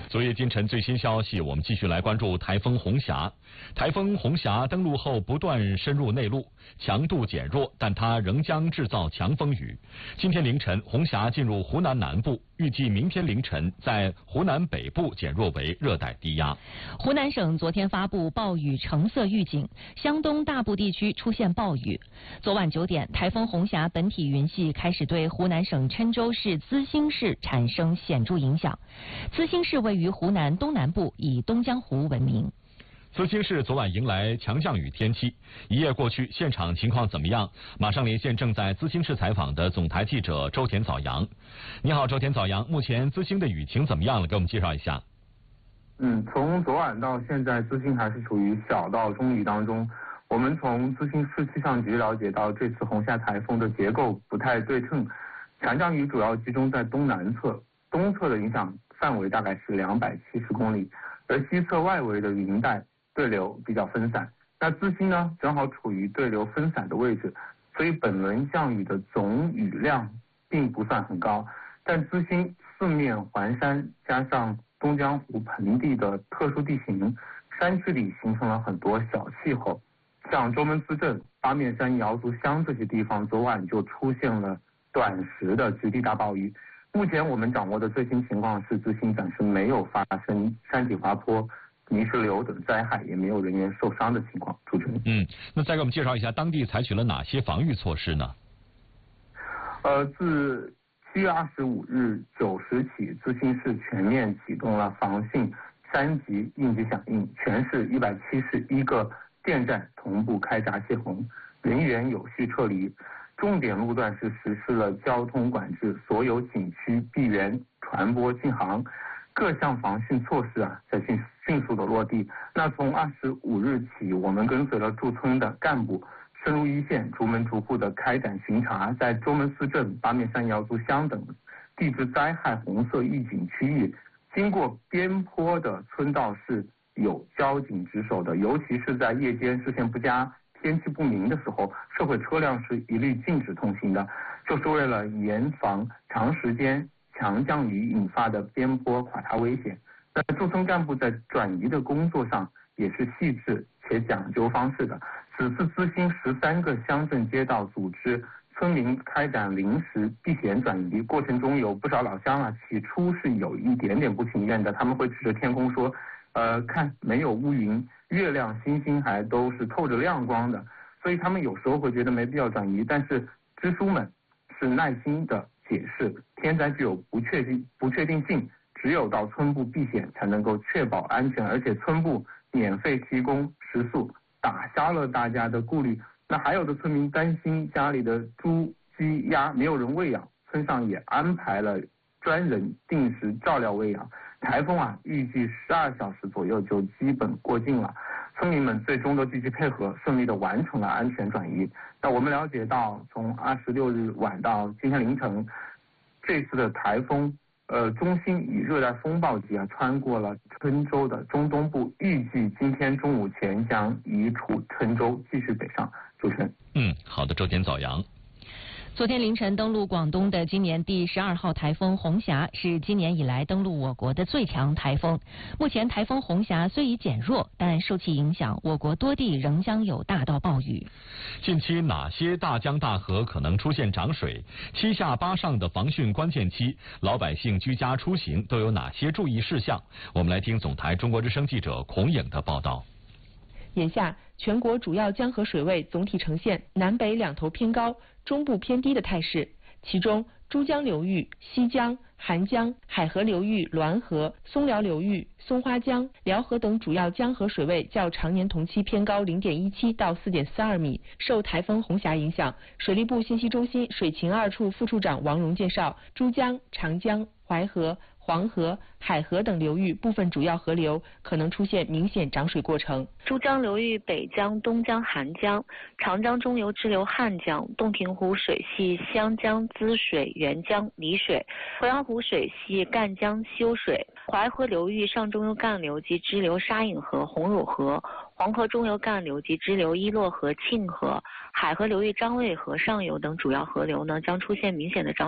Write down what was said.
昨夜今晨最新消息，我们继续来关注台风红霞。台风红霞登陆后不断深入内陆，强度减弱，但它仍将制造强风雨。今天凌晨，红霞进入湖南南部，预计明天凌晨在湖南北部减弱为热带低压。 湖南省昨天发布暴雨橙色预警，湘东大部地区出现暴雨。昨晚9点，台风红霞本体云系开始对湖南省郴州市资兴市产生显著影响。资兴市位于湖南东南部，以东江湖闻名。 资兴市昨晚迎来强降雨天气，一夜过去，现场情况怎么样？马上连线正在资兴市采访的总台记者周田早阳。你好，周田早阳，目前资兴的雨情怎么样了？给我们介绍一下。 从昨晚到现在，资兴还是处于小到中雨当中。我们从资兴市气象局了解到，这次红霞台风的结构不太对称，强降雨主要集中在东南侧，东侧的影响范围大概是270公里，而西侧外围的云带对流比较分散。那资兴呢，正好处于对流分散的位置，所以本轮降雨的总雨量并不算很高。但资兴四面环山，加上东江湖盆地的特殊地形，山区里形成了很多小气候。像周门司镇、八面山、瑶族乡这些地方，昨晚就出现了短时的局地大暴雨。目前我们掌握的最新情况是，资兴暂时没有发生山体滑坡、泥石流等灾害，也没有人员受伤的情况。主持人， 那再给我们介绍一下当地采取了哪些防御措施呢？ 自7月25日9时起，资兴市全面启动了防汛3级应急响应，全市171个电站同步开闸泄洪，人员有序撤离。重点路段是实施了交通管制，所有景区闭园、船舶禁航，各项防汛措施在迅速的落地。那从25日起，我们跟随了驻村的干部深入一线，逐门逐户的开展巡查，在周门司镇、八面山、瑶族乡等地质灾害红色预警区域，经过边坡的村道是有交警值守的，尤其是在夜间视线不佳、天气不明的时候，社会车辆是一律禁止通行的，就是为了严防长时间强降雨引发的边坡垮塌危险。那驻村干部在转移的工作上也是细致且讲究方式的。此次资兴13个乡镇街道组织村民开展临时避险转移过程中，有不少老乡起初是有一点点不情愿的，他们会指着天空说看没有乌云，月亮星星还都是透着亮光的，所以他们有时候会觉得没必要转移。但是支书们是耐心的解释，天灾具有不确定性，只有到村部避险才能够确保安全，而且村部免费提供食宿，打消了大家的顾虑。那还有的村民担心家里的猪、鸡、鸭没有人喂养，村上也安排了专人定时照料喂养。台风预计12小时左右就基本过境了，村民们最终都积极配合，顺利的完成了安全转移。那我们了解到，从26日晚到今天凌晨，这次的台风中心以热带风暴级穿过了郴州的中东部，预计今天中午前将移出郴州，继续北上。主持人， 好的，周田早阳。 昨天凌晨登陆广东的今年第12号台风红霞是今年以来登陆我国的最强台风。目前台风红霞虽已减弱，但受其影响，我国多地仍将有大到暴雨。 近期哪些大江大河可能出现涨水？7下8上的防汛关键期，老百姓居家出行都有哪些注意事项？我们来听总台中国之声记者孔颖的报道。 眼下，全国主要江河水位总体呈现南北两头偏高、中部偏低的态势。其中，珠江流域、西江、韩江、海河流域、滦河、松辽流域、松花江、辽河等主要江河水位较常年同期偏高0.17到4.42米。受台风红霞影响，水利部信息中心水情2处副处长王荣介绍，珠江、长江、淮河、黄河、海河等流域部分主要河流可能出现明显涨水过程。 珠江流域北江、东江、韩江、长江中游支流汉江、洞庭湖水系湘江滋水、沅江离水，鄱阳湖水系赣江修水，淮河流域上中游干流及支流沙隐河、红乳河，黄河中游干流及支流伊洛河、沁河，海河流域张卫河上游等主要河流将出现明显的涨